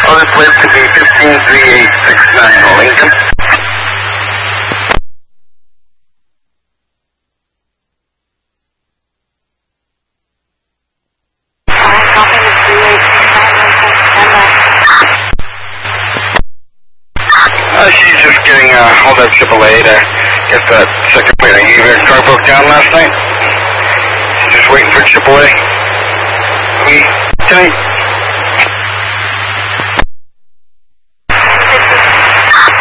Other plate to be 153869 Lincoln. She's just getting hold of AAA to get that second plate. I gave her a car broke down last night. She's just waiting for AAA. Tonight.